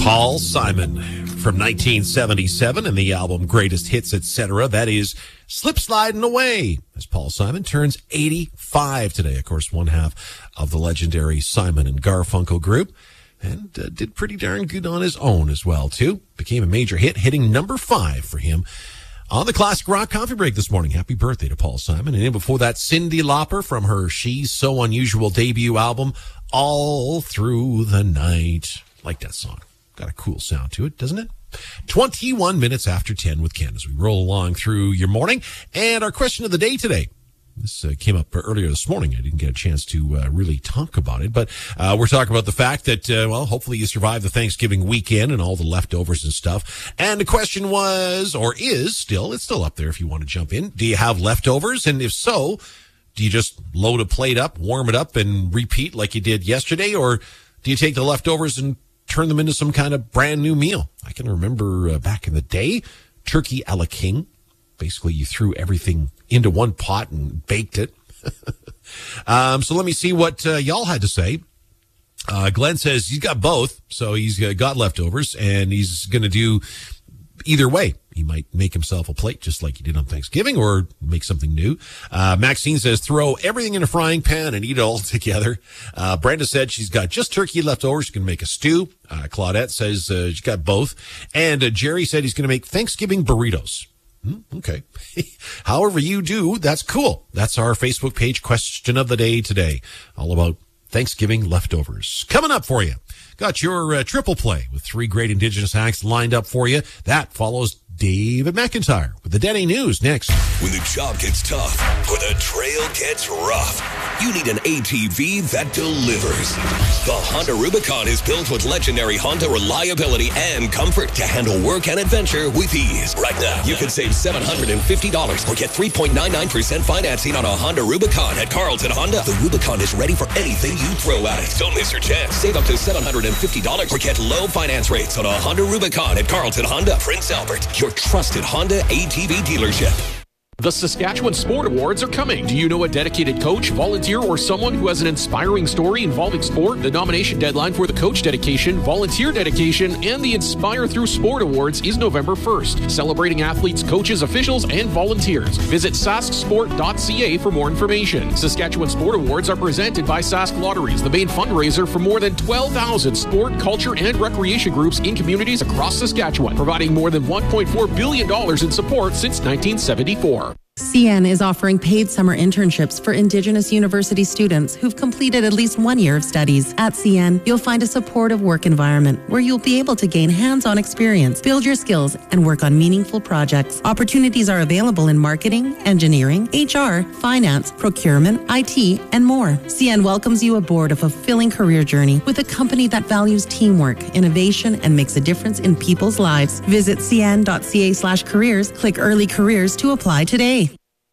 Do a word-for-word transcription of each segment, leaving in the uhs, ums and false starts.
Paul Simon from nineteen seventy-seven and the album Greatest Hits, et cetera. That is Slip Sliding Away, as Paul Simon turns eighty-five today. Of course, one half of the legendary Simon and Garfunkel group, and uh, did pretty darn good on his own as well, too. Became a major hit, hitting number five for him on the Classic Rock Coffee Break this morning. Happy birthday to Paul Simon. And then before that, Cyndi Lauper from her She's So Unusual debut album, All Through the Night. Like that song. Got a cool sound to it, doesn't it? twenty-one minutes after ten with Ken as we roll along through your morning. And our question of the day today. This uh, came up earlier this morning. I didn't get a chance to uh, really talk about it, but uh, we're talking about the fact that, uh, well, hopefully you survived the Thanksgiving weekend and all the leftovers and stuff. And the question was, or is still, it's still up there if you want to jump in. Do you have leftovers? And if so, do you just load a plate up, warm it up, and repeat like you did yesterday? Or do you take the leftovers and turn them into some kind of brand new meal? I can remember uh, back in the day, turkey a la king. Basically, you threw everything into one pot and baked it. um, so let me see what uh, y'all had to say. Uh, Glenn says he's got both, so he's uh, got leftovers, and he's going to do either way. He might make himself a plate just like he did on Thanksgiving, or make something new. Uh, Maxine says throw everything in a frying pan and eat it all together. Uh, Brenda said she's got just turkey left over. She's going to make a stew. Uh, Claudette says uh, she's got both. And uh, Jerry said he's going to make Thanksgiving burritos. Hmm, okay. However you do, that's cool. That's our Facebook page question of the day today. All about Thanksgiving leftovers. Coming up for you. Got your uh, triple play with three great Indigenous acts lined up for you. That follows David McIntyre with the Denny News next. When the job gets tough or the trail gets rough, you need an A T V that delivers. The Honda Rubicon is built with legendary Honda reliability and comfort to handle work and adventure with ease. Right now, you can save seven hundred fifty dollars or get three point nine nine percent financing on a Honda Rubicon at Carlton Honda. The Rubicon is ready for anything you throw at it. Don't miss your chance. Save up to seven hundred fifty dollars or get low finance rates on a Honda Rubicon at Carlton Honda, Prince Albert, your trusted Honda A T V dealership. The Saskatchewan Sport Awards are coming. Do you know a dedicated coach, volunteer, or someone who has an inspiring story involving sport? The nomination deadline for the Coach Dedication, Volunteer Dedication, and the Inspire Through Sport Awards is November first, celebrating athletes, coaches, officials, and volunteers. Visit sask sport dot c a for more information. Saskatchewan Sport Awards are presented by Sask Lotteries, the main fundraiser for more than twelve thousand sport, culture, and recreation groups in communities across Saskatchewan, providing more than one point four billion dollars in support since nineteen seventy-four. C N is offering paid summer internships for Indigenous university students who've completed at least one year of studies. At C N, you'll find a supportive work environment where you'll be able to gain hands-on experience, build your skills, and work on meaningful projects. Opportunities are available in marketing, engineering, H R, finance, procurement, I T, and more. C N welcomes you aboard a fulfilling career journey with a company that values teamwork, innovation, and makes a difference in people's lives. Visit c n dot c a slash careers, click Early Careers to apply today.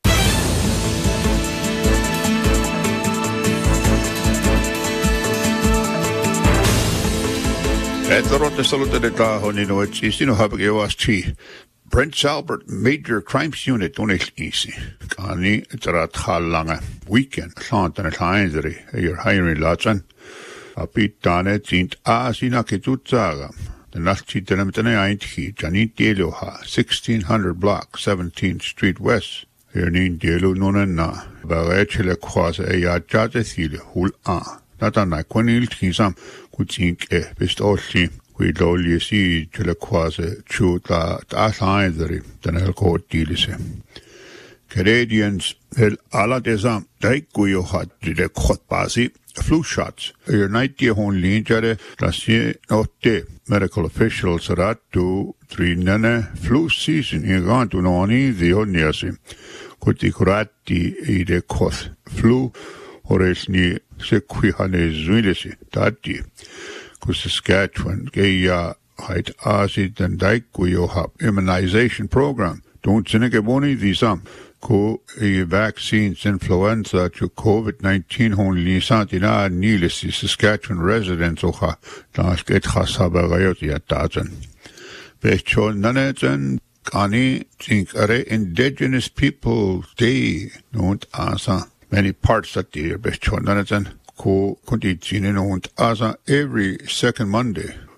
Prince Albert Major Crimes Unit donate easy. Kani itara thalanga weekend slant and hindri your hiring latsan. Apitane tint asina kitutsaga. The Nazi Tenemitane Ainti, Janit Dieloha, sixteen hundred block, seventeenth Street West. Hernin Dielo Nonana, Barechele Quasa Eya Jazethile, Hul A. Natana Quenil Tisam, Kutsink E, Pistolsi, Quidoli Si, Telequase, Chuta, Asindri, Danelco Dilise. Canadians, El Ala Desam, Daikuyo had the Kotbasi, flu shots. Your night year hon linjare, Lasie Note, medical officials Ratu, three nene, flu season, Igan to Noni, the Oniasi. Kuti Kurati, Ide Koth, flu, or else ni Sequihane Zwilisi, Tati. Saskatchewan, Gaya, Height Acid, and Daikuyo have immunization program. Don't Sinigaboni, these um. Ko e vaccines influenza to COVID nineteen only santina nilis Saskatchewan residents oha dasket khasabagayot yatazen. Bechon nanezen kani think are Indigenous People Day don't asa many parts that year bechon nanezen ko kunditsinen und asa every second Monday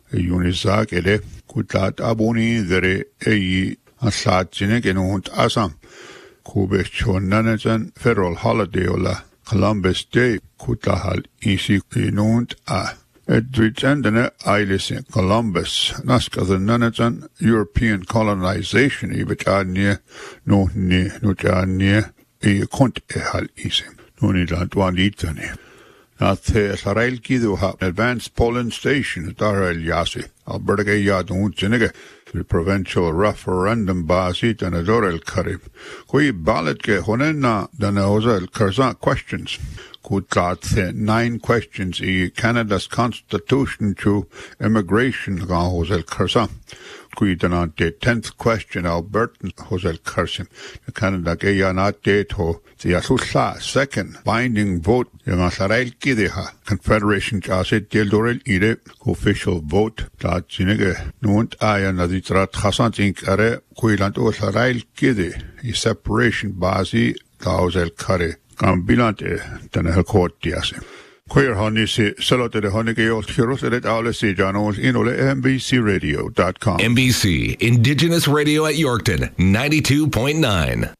Unisak ede kutlat abuni dere eyi asatjine genunt asam. Kube chonnanetan federal holiday ola Columbus Day kutlahal isi inunt a. Edritendene ailese Columbus naskathannanetan European colonization ibetanie no ni nutanie e kont ehal isi. Nuni lantwan itani. At the Sarelkidu ha advanced polling station Darel Yasi, Alberta Yadun Jinega, the provincial referendum basit and Adorel Karib. Kui ballot ke honena danaoza Karzan questions. Kutlat nine questions in Canada's constitution to immigration Hosel Karzan. Kui danant the tenth question Albertan Hosel Karsim. The Canada Gayanat date ho the Asusla second binding vote yung Sarel Kideha Confederation Jasit Dildorel Ide official vote that Jinege Nunt Ayan Aditrat Hassan Ink Are Kuilant o Sarel Kide i separation basi Tausel Kare Gambilante Tanahel Court Diase. Queer honey se selote de honey geol kiros edet aule se janos inole M B C radio dot com. M B C Indigenous Radio at Yorkton ninety-two point nine.